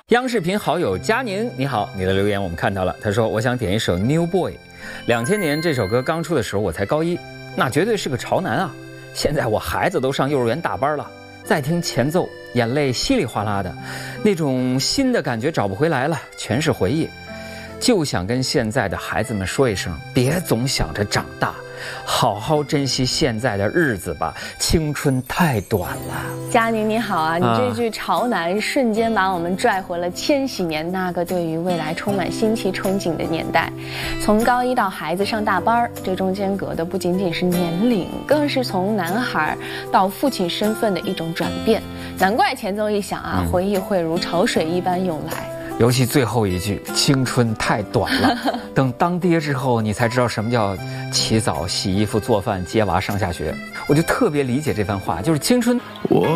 央视频好友佳宁，你好，你的留言我们看到了。他说：“我想点一首《New Boy》，2000年这首歌刚出的时候我才高一，那绝对是个潮男啊。现在我孩子都上幼儿园大班了，再听前奏，眼泪稀里哗啦的，那种新的感觉找不回来了，全是回忆。就想跟现在的孩子们说一声，别总想着长大，好好珍惜现在的日子吧，青春太短了。” 佳宁你好啊，你这句潮男瞬间把我们拽回了千禧年那个对于未来充满新奇憧憬的年代。从高一到孩子上大班，这中间隔的不仅仅是年龄，更是从男孩到父亲身份的一种转变。难怪前奏一响啊，回忆会如潮水一般涌来。 尤其最后一句，青春太短了。等当爹之后，你才知道什么叫起早、洗衣服、做饭、接娃、上下学。我就特别理解这番话，就是青春。